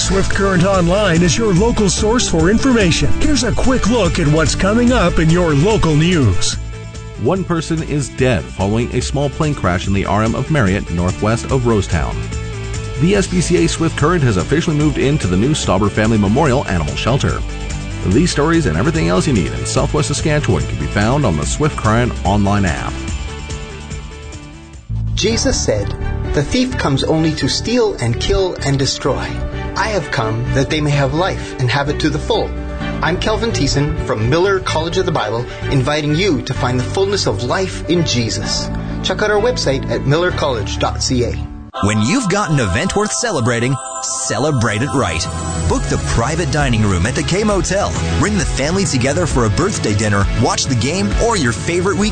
Swift Current Online is your local source for information. Here's a quick look at what's coming up in your local news. One person is dead following a small plane crash in the RM of Marriott, northwest of Rosetown. The SPCA Swift Current has officially moved into the new Stauber Family Memorial Animal Shelter. These stories and everything else you need in Southwest Saskatchewan can be found on the Swift Current online app. Jesus said, "The thief comes only to steal and kill and destroy. I have come that they may have life and have it to the full." I'm Kelvin Thiessen from Miller College of the Bible, inviting you to find the fullness of life in Jesus. Check out our website at millercollege.ca. When you've got an event worth celebrating, celebrate it right. Book the private dining room at the K Motel. Bring the family together for a birthday dinner, watch the game, or your favorite weekend